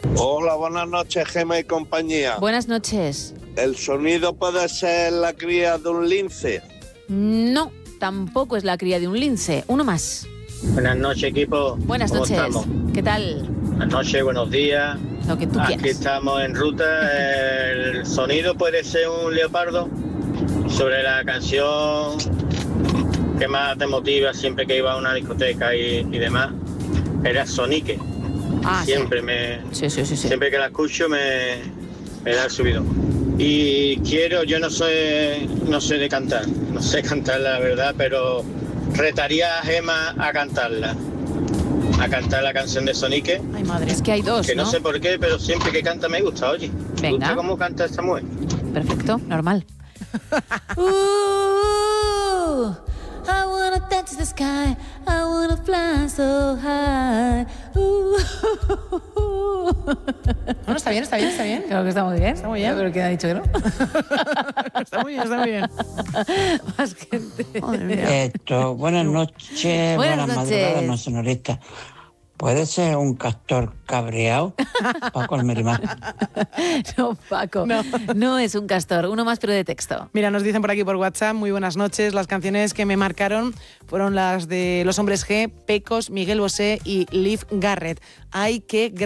Hola, buenas noches, Gema y compañía. Buenas noches. ¿El sonido puede ser la cría de un lince? No, tampoco es la cría de un lince. Uno más. Buenas noches, equipo. Buenas ¿Cómo noches. estamos? ¿Qué tal? Buenas noches, buenos días. Lo que tú Aquí quieras. estamos en ruta. El sonido puede ser un leopardo. Sobre la canción que más te motiva siempre que iba a una discoteca y demás, era Sonique. Siempre siempre que la escucho me da el subidón. Y yo no sé de cantar, no sé cantar la verdad, pero retaría a Gema a cantar la canción de Sonique. Ay, madre, es que hay dos, que no sé por qué, pero siempre que canta me gusta, oye. Me Venga. gusta cómo canta esta mujer. Perfecto, normal. I wanna touch the sky, I wanna fly so high. Bueno, está bien. Creo que está muy bien. Está muy bien. Pero ¿quién ha dicho que no? Está muy bien. Más gente. Buenas noches, Buenas noches. madrugadas, no sonoristas. ¿Puede ser un castor cabreado? Paco Almerimar. No, Paco. No es un castor. Uno más, pero de texto. Mira, nos dicen por aquí por WhatsApp, muy buenas noches. Las canciones que me marcaron fueron las de Los Hombres G, Pecos, Miguel Bosé y Liv Garrett. Hay que